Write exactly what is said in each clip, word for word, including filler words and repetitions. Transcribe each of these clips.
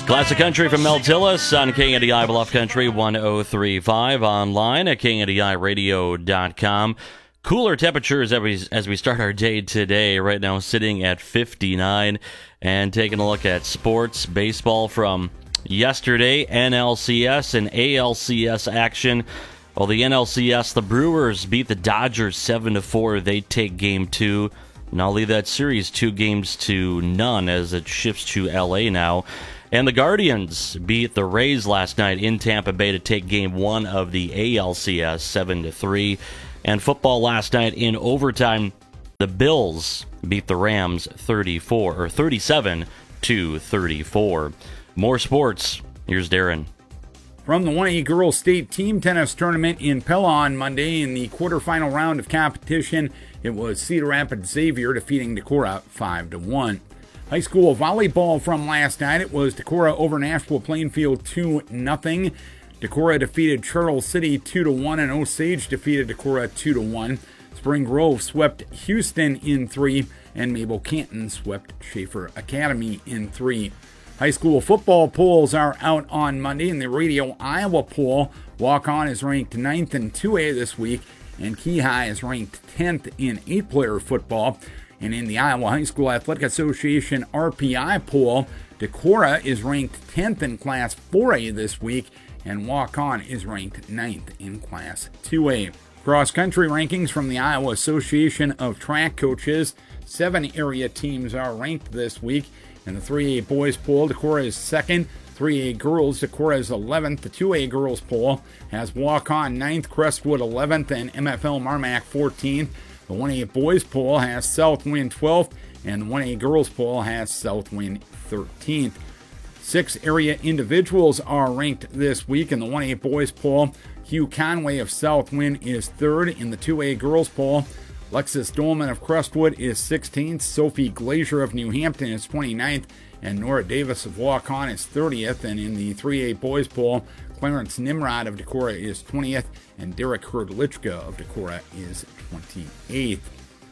Classic Country from Mel Tillis on K N D I Bluff Country one oh three point five, online at K N D I radio dot com. Cooler temperatures as we, as we start our day today. Right now sitting at fifty-nine. And taking a look at sports, baseball from yesterday, N L C S and A L C S action. Well, the N L C S, the Brewers beat the Dodgers seven to four. They take game two. And I'll leave that series two games to none as it shifts to L A now. And the Guardians beat the Rays last night in Tampa Bay to take game one of the A L C S seven to three. And football last night in overtime, the Bills beat the Rams thirty-four or thirty-seven to thirty-four. More sports. Here's Darren. From the one A Girls State Team Tennis Tournament in Pella on Monday, in the quarterfinal round of competition, it was Cedar Rapids Xavier defeating Decorah five to one. High school volleyball from last night, it was Decorah over Nashville Plainfield two nothing. Decorah defeated Charles City two to one, and Osage defeated Decorah two to one. Spring Grove swept Houston in three, and Mabel Canton swept Schaefer Academy in three. High school football polls are out on Monday. In the Radio Iowa poll, Walk-On is ranked ninth in two A this week, and Key High is ranked tenth in eight-player football. And in the Iowa High School Athletic Association R P I poll, Decorah is ranked tenth in Class four A this week, and Walk-On is ranked ninth in Class two A. Cross-country rankings from the Iowa Association of Track Coaches. Seven area teams are ranked this week. In the three A boys poll, Decorah is second. three A girls, Decorah is eleventh. The two A girls poll has Walk-On ninth, Crestwood eleventh, and M F L Marmac fourteenth. The one A boys poll has Southwind twelfth, and the one A girls poll has Southwind thirteenth. Six area individuals are ranked this week. In the one A boys poll, Hugh Conway of Southwind is third. In the two A girls poll, Lexus Dolman of Crestwood is sixteenth. Sophie Glazier of New Hampton is twenty-ninth. And Nora Davis of Walk-On is thirtieth. And in the three A boys poll, Clarence Nimrod of Decorah is twentieth. And Derek Herdlichka of Decorah is twenty-eighth.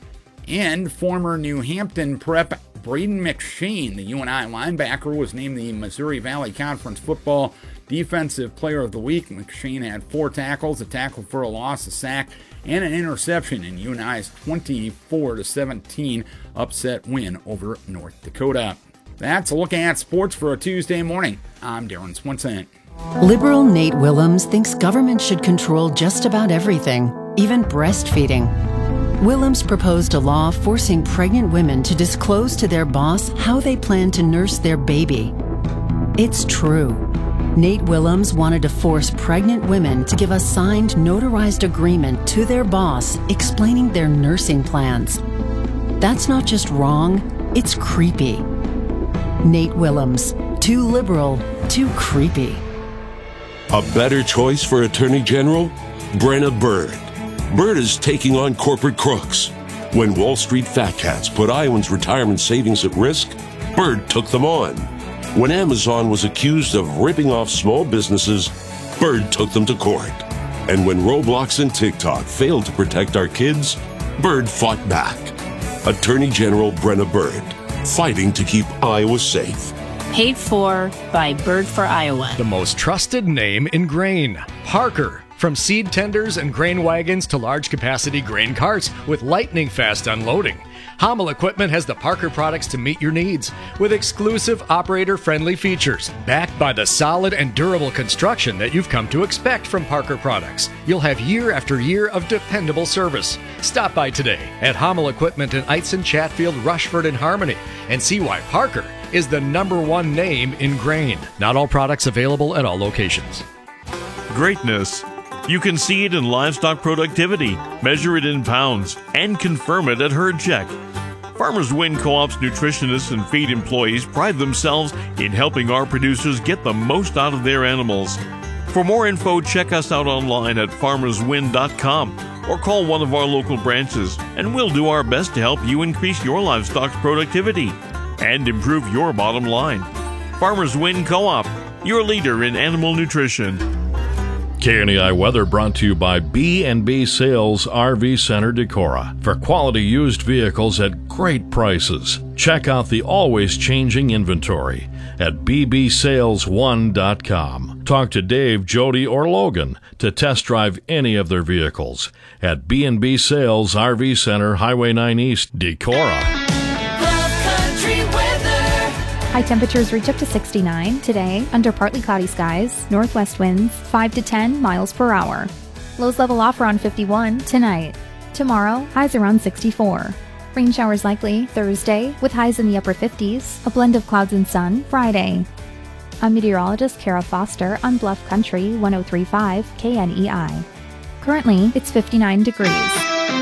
And former New Hampton prep Braden McShane, the U N I linebacker, was named the Missouri Valley Conference Football Defensive Player of the Week. McShane had four tackles, a tackle for a loss, a sack, and an interception in U N I's twenty-four to seventeen upset win over North Dakota. That's a look at sports for a Tuesday morning. I'm Darren Swenson. Liberal Nate Willems thinks government should control just about everything, even breastfeeding. Willems proposed a law forcing pregnant women to disclose to their boss how they plan to nurse their baby. It's true. Nate Willems wanted to force pregnant women to give a signed, notarized agreement to their boss explaining their nursing plans. That's not just wrong, it's creepy. Nate Willems, too liberal, too creepy. A better choice for Attorney General? Brenna Bird. Bird is taking on corporate crooks. When Wall Street fat cats put Iowans' retirement savings at risk, Bird took them on. When Amazon was accused of ripping off small businesses, Bird took them to court. And when Roblox and TikTok failed to protect our kids, Bird fought back. Attorney General Brenna Bird, fighting to keep Iowa safe. Paid for by Bird for Iowa. The most trusted name in grain, Parker. From seed tenders and grain wagons to large capacity grain carts with lightning fast unloading, Hummel Equipment has the Parker products to meet your needs with exclusive operator friendly features backed by the solid and durable construction that you've come to expect from Parker products. You'll have year after year of dependable service. Stop by today at Hummel Equipment in Eitzen, Chatfield, Rushford, and Harmony and see why Parker is the number one name in grain. Not all products available at all locations. Greatness. You can see it in livestock productivity, measure it in pounds, and confirm it at Herd Check. Farmers Win Co-op's nutritionists and feed employees pride themselves in helping our producers get the most out of their animals. For more info, check us out online at farmers win dot com or call one of our local branches, and we'll do our best to help you increase your livestock's productivity and improve your bottom line. Farmers Win Co-op, your leader in animal nutrition. K N E I weather brought to you by B and B Sales R V Center Decorah. For quality used vehicles at great prices. Check out the always changing inventory at b b sales one dot com. Talk to Dave, Jody, or Logan to test drive any of their vehicles at B and B Sales R V Center, Highway nine East, Decorah. High temperatures reach up to sixty-nine today under partly cloudy skies, northwest winds five to ten miles per hour. Lows level off around fifty-one tonight. Tomorrow, highs around sixty-four. Rain showers likely Thursday with highs in the upper fifties, a blend of clouds and sun Friday. I'm meteorologist Kara Foster on Bluff Country one oh three point five K N E I. Currently, it's fifty-nine degrees.